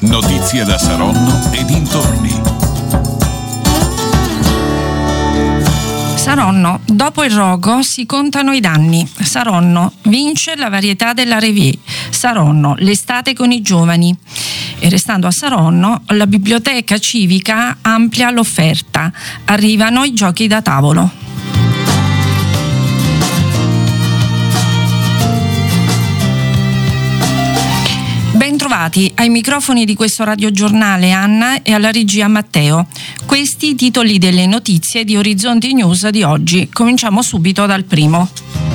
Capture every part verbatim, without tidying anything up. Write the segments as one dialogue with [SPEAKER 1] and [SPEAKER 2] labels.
[SPEAKER 1] Notizie da Saronno e dintorni.
[SPEAKER 2] Saronno, dopo il rogo si contano i danni. Saronno, vince la varietà della Revier. Saronno, l'estate con i giovani. E restando a Saronno, la biblioteca civica amplia l'offerta. Arrivano i giochi da tavolo. Bentrovati ai microfoni di questo radiogiornale Anna e alla regia Matteo. Questi i titoli delle notizie di Orizzonti News di oggi. Cominciamo subito dal primo.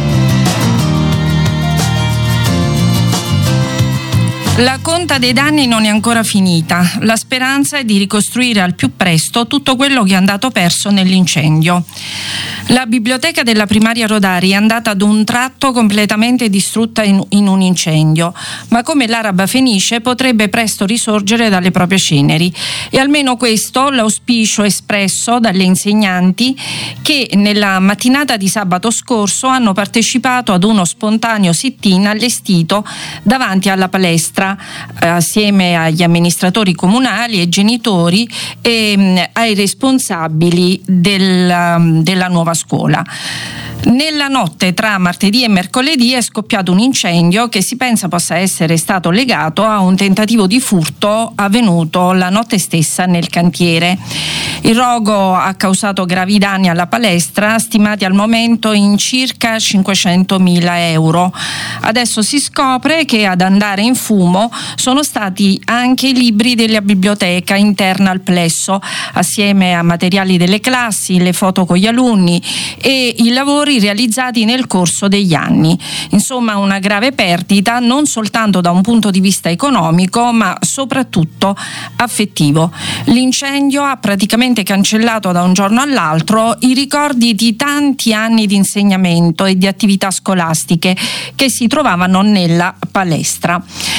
[SPEAKER 2] La conta dei danni non è ancora finita. La speranza è di ricostruire al più presto tutto quello che è andato perso nell'incendio. La biblioteca della primaria Rodari è andata ad un tratto completamente distrutta in, in un incendio, ma come l'araba fenice potrebbe presto risorgere dalle proprie ceneri. E almeno questo l'auspicio espresso dalle insegnanti che nella mattinata di sabato scorso hanno partecipato ad uno spontaneo sit-in allestito davanti alla palestra assieme agli amministratori comunali, ai genitori e mh, ai responsabili del, della nuova scuola. Nella notte tra martedì e mercoledì è scoppiato un incendio che si pensa possa essere stato legato a un tentativo di furto avvenuto la notte stessa nel cantiere. Il rogo ha causato gravi danni alla palestra, stimati al momento in circa cinquecentomila euro. Adesso si scopre che ad andare in fumo sono stati anche i libri della biblioteca interna al plesso, assieme a materiali delle classi, le foto con gli alunni e i lavori realizzati nel corso degli anni. Insomma, una grave perdita non soltanto da un punto di vista economico, ma soprattutto affettivo. L'incendio ha praticamente cancellato da un giorno all'altro i ricordi di tanti anni di insegnamento e di attività scolastiche che si trovavano nella palestra.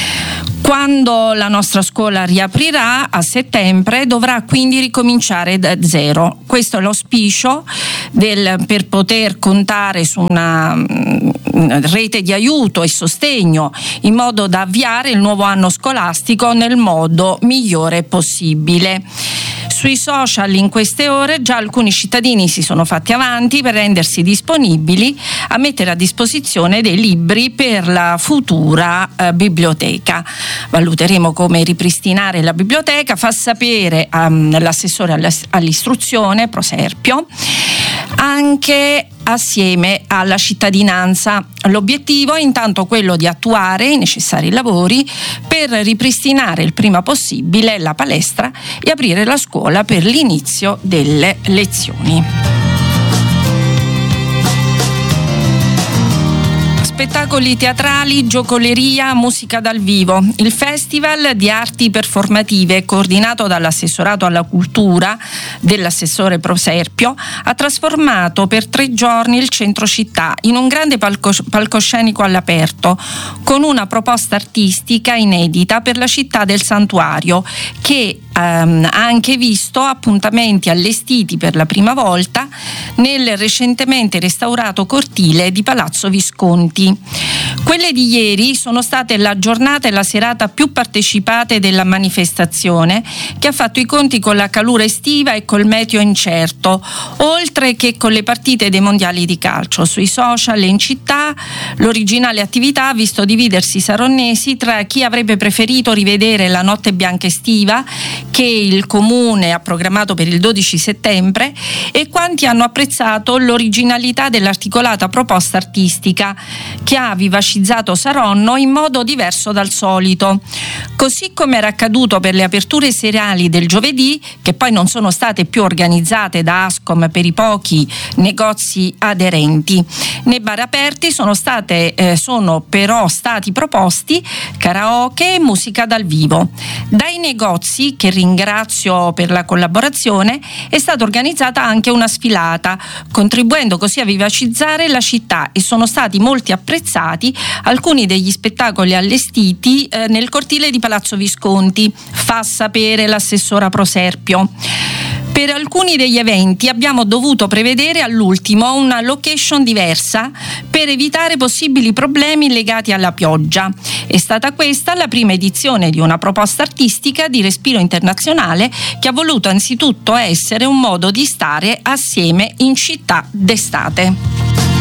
[SPEAKER 2] Quando la nostra scuola riaprirà a settembre dovrà quindi ricominciare da zero. Questo è l'auspicio del, per poter contare su una mh, rete di aiuto e sostegno in modo da avviare il nuovo anno scolastico nel modo migliore possibile. Sui social in queste ore già alcuni cittadini si sono fatti avanti per rendersi disponibili a mettere a disposizione dei libri per la futura eh, biblioteca. Valuteremo come ripristinare la biblioteca, fa sapere um, l'assessore all'istruzione Proserpio, anche assieme alla cittadinanza. L'obiettivo è intanto quello di attuare i necessari lavori per ripristinare il prima possibile la palestra e aprire la scuola per l'inizio delle lezioni. Spettacoli teatrali, giocoleria, musica dal vivo. Il Festival di Arti Performative, coordinato dall'assessorato alla cultura dell'assessore Proserpio, ha trasformato per tre giorni il centro città in un grande palcos- palcoscenico all'aperto, con una proposta artistica inedita per la città del santuario, che Um, ha anche visto appuntamenti allestiti per la prima volta nel recentemente restaurato cortile di Palazzo Visconti. Quelle di ieri sono state la giornata e la serata più partecipate della manifestazione, che ha fatto i conti con la calura estiva e col meteo incerto, oltre che con le partite dei mondiali di calcio. Sui social e in città l'originale attività ha visto dividersi i saronnesi tra chi avrebbe preferito rivedere la notte bianca estiva che il comune ha programmato per il dodici settembre e quanti hanno apprezzato l'originalità dell'articolata proposta artistica che ha vivacizzato Saronno in modo diverso dal solito. Così come era accaduto per le aperture serali del giovedì, che poi non sono state più organizzate da Ascom per i pochi negozi aderenti. Nei bar aperti sono state eh, sono però stati proposti karaoke e musica dal vivo. Dai negozi, che ringrazio per la collaborazione, è stata organizzata anche una sfilata, contribuendo così a vivacizzare la città, e sono stati molti apprezzati alcuni degli spettacoli allestiti eh, nel cortile di Palazzo Visconti, fa sapere l'assessora Proserpio. Per alcuni degli eventi abbiamo dovuto prevedere all'ultimo una location diversa per evitare possibili problemi legati alla pioggia. È stata questa la prima edizione di una proposta artistica di respiro internazionale che ha voluto anzitutto essere un modo di stare assieme in città d'estate.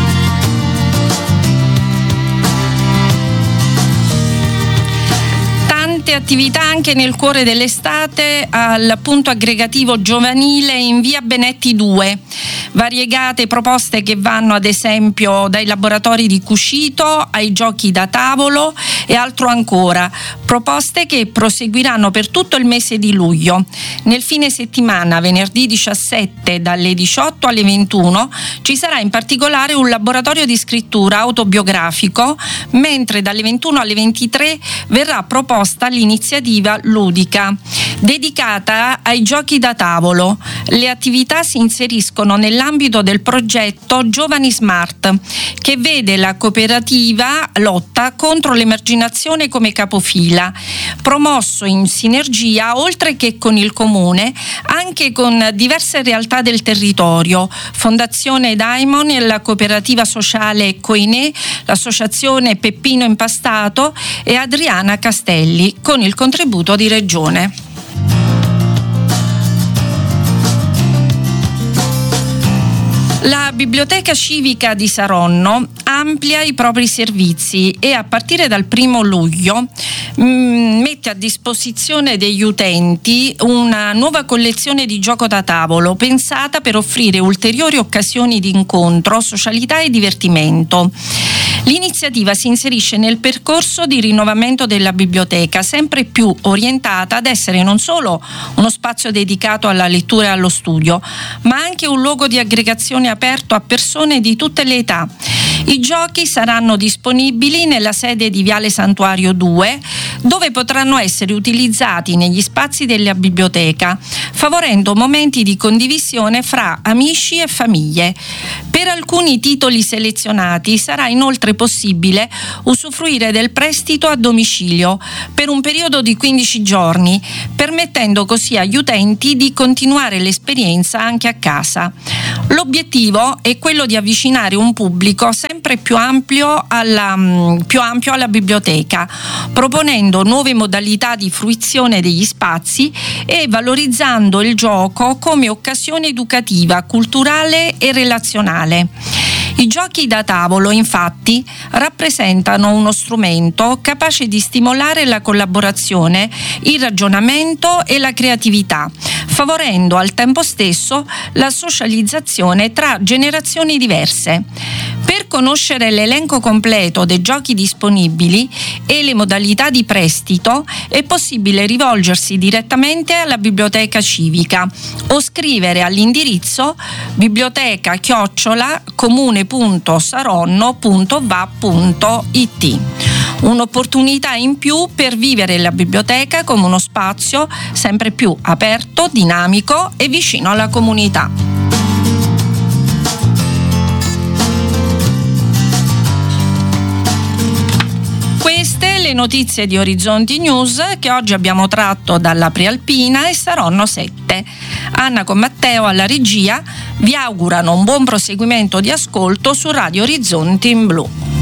[SPEAKER 2] Attività anche nel cuore dell'estate al punto aggregativo giovanile in via Benetti due. Variegate proposte che vanno ad esempio dai laboratori di cucito ai giochi da tavolo e altro ancora. Proposte che proseguiranno per tutto il mese di luglio. Nel fine settimana, venerdì diciassette dalle diciotto alle ventuno, ci sarà in particolare un laboratorio di scrittura autobiografico, mentre dalle ventuno alle ventitré verrà proposta l'iniziativa ludica dedicata ai giochi da tavolo. Le attività si inseriscono nell'ambito del progetto Giovani Smart, che vede la cooperativa lotta contro l'emarginazione come capofila, promosso in sinergia oltre che con il comune anche con diverse realtà del territorio, Fondazione Daimon e la cooperativa sociale Coinè, l'associazione Peppino Impastato e Adriana Castelli, con il contributo di Regione. La Biblioteca Civica di Saronno amplia i propri servizi e a partire dal primo luglio mh, mette a disposizione degli utenti una nuova collezione di gioco da tavolo pensata per offrire ulteriori occasioni di incontro, socialità e divertimento. L'iniziativa si inserisce nel percorso di rinnovamento della biblioteca, sempre più orientata ad essere non solo uno spazio dedicato alla lettura e allo studio, ma anche un luogo di aggregazione aperto a persone di tutte le età. I giochi saranno disponibili nella sede di Viale Santuario due, dove potranno essere utilizzati negli spazi della biblioteca, favorendo momenti di condivisione fra amici e famiglie. Per alcuni titoli selezionati sarà inoltre possibile usufruire del prestito a domicilio per un periodo di quindici giorni, permettendo così agli utenti di continuare l'esperienza anche a casa. L'obiettivo è quello di avvicinare un pubblico sempre più ampio alla, più ampio alla biblioteca, proponendo nuove modalità di fruizione degli spazi e valorizzando il gioco come occasione educativa, culturale e relazionale. I giochi da tavolo, infatti, rappresentano uno strumento capace di stimolare la collaborazione, il ragionamento e la creatività, favorendo al tempo stesso la socializzazione tra generazioni diverse. Per conoscere l'elenco completo dei giochi disponibili e le modalità di prestito è possibile rivolgersi direttamente alla biblioteca civica o scrivere all'indirizzo biblioteca chiocciola comune punto saronno punto va punto it. Un'opportunità in più per vivere la biblioteca come uno spazio sempre più aperto, dinamico e vicino alla comunità. Queste le notizie di Orizzonti News che oggi abbiamo tratto dalla Prealpina e Saronno sette. Anna con Matteo alla regia vi augurano un buon proseguimento di ascolto su Radio Orizzonti in Blu.